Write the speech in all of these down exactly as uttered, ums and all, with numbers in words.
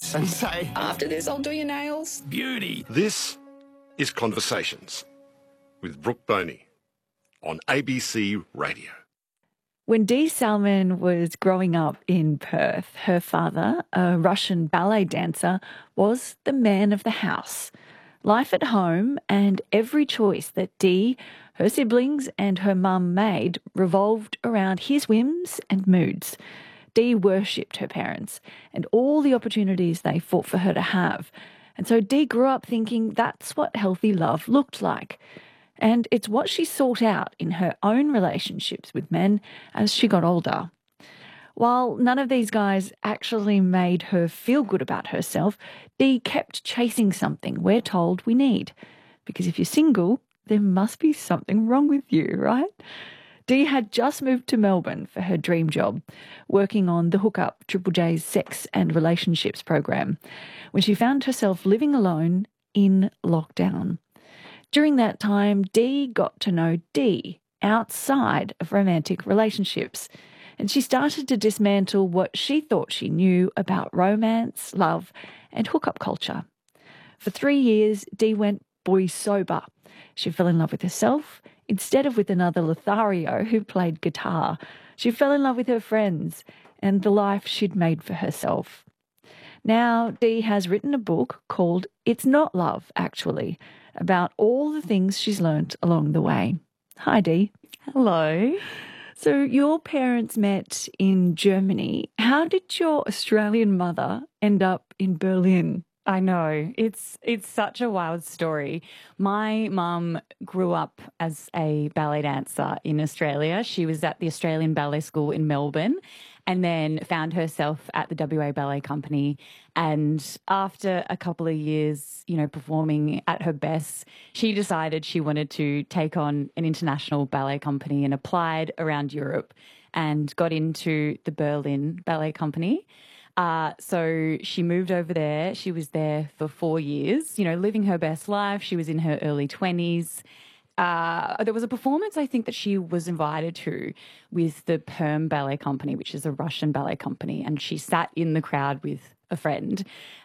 face and say, after this, I'll do your nails. Beauty. This is Conversations with Brooke Boney on A B C Radio. When Dee Salmon was growing up in Perth, her father, a Russian ballet dancer, was the man of the house. Life at home and every choice that Dee, her siblings and her mum made revolved around his whims and moods. Dee worshipped her parents and all the opportunities they fought for her to have. And so Dee grew up thinking that's what healthy love looked like. And it's what she sought out in her own relationships with men as she got older. While none of these guys actually made her feel good about herself, Dee kept chasing something we're told we need. Because if you're single, there must be something wrong with you, right? Dee had just moved to Melbourne for her dream job, working on the Hookup Triple J's sex and relationships program, when she found herself living alone in lockdown. During that time, Dee got to know Dee outside of romantic relationships, and she started to dismantle what she thought she knew about romance, love, and hookup culture. For three years, Dee went boy sober. She fell in love with herself instead of with another Lothario who played guitar. She fell in love with her friends and the life she'd made for herself. Now, Dee has written a book called It's Not Love, actually, about all the things she's learnt along the way. Hi, Dee. Hello. So your parents met in Germany. How did your Australian mother end up in Berlin? I know. It's it's such a wild story. My mum grew up as a ballet dancer in Australia. She was at the Australian Ballet School in Melbourne and then found herself at the W A Ballet Company. And after a couple of years, you know, performing at her best, she decided she wanted to take on an international ballet company and applied around Europe and got into the Berlin Ballet Company. Uh, so she moved over there. She was there for four years, you know, living her best life. She was in her early twenties. Uh, there was a performance, I think, that she was invited to with the Perm Ballet Company, which is a Russian ballet company. And she sat in the crowd with a friend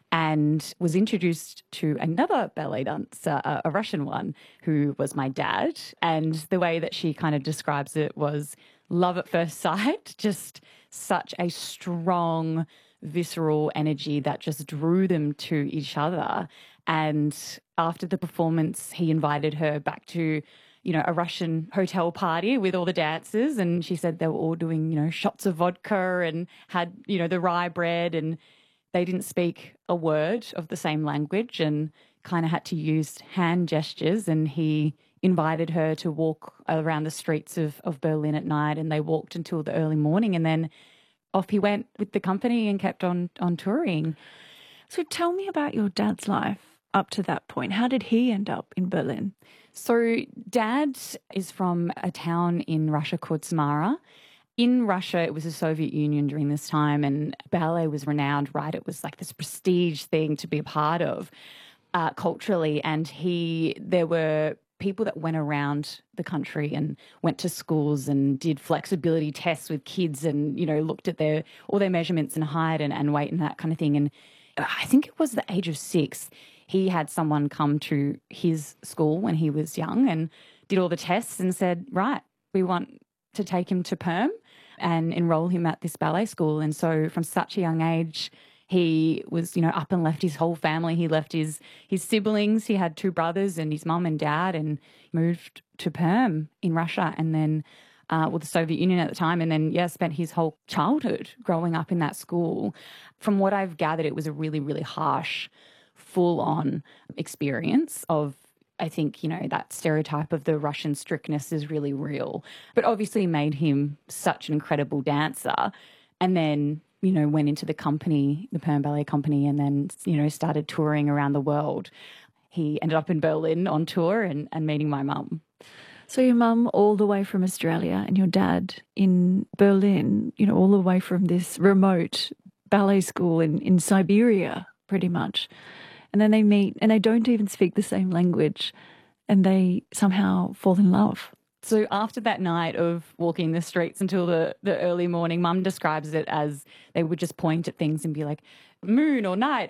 and was introduced to another ballet dancer, a, a Russian one, who was my dad. And the way that she kind of describes it was love at first sight, just such a strong, visceral energy that just drew them to each other. And after the performance, he invited her back to, you know, a Russian hotel party with all the dancers. And she said they were all doing, you know, shots of vodka and had, you know, the rye bread, and they didn't speak a word of the same language and kind of had to use hand gestures. And he invited her to walk around the streets of, of Berlin at night, and they walked until the early morning, and then off he went with the company and kept on, on touring. So tell me about your dad's life up to that point. How did he end up in Berlin? So Dad is from a town in Russia called Samara. In Russia, it was the Soviet Union during this time, and ballet was renowned, right? It was like this prestige thing to be a part of uh, culturally. And he, there were people that went around the country and went to schools and did flexibility tests with kids and, you know, looked at their all their measurements and height and, and weight and that kind of thing. And I think it was the age of six, he had someone come to his school when he was young and did all the tests and said, right, we want to take him to Perm and enroll him at this ballet school. And so from such a young age, he was, you know, up and left his whole family. He left his his siblings. He had two brothers and his mum and dad, and moved to Perm in Russia, and then, uh, well, the Soviet Union at the time, and then, yeah, spent his whole childhood growing up in that school. From what I've gathered, it was a really, really harsh, full-on experience of, I think, you know, that stereotype of the Russian strictness is really real, but obviously made him such an incredible dancer. And then, you know, went into the company, the Perm Ballet Company, and then, you know, started touring around the world. He ended up in Berlin on tour and, and meeting my mum. So your mum all the way from Australia and your dad in Berlin, you know, all the way from this remote ballet school in, in Siberia, pretty much. And then they meet and they don't even speak the same language and they somehow fall in love. So after that night of walking the streets until the, the early morning, Mum describes it as they would just point at things and be like, moon or night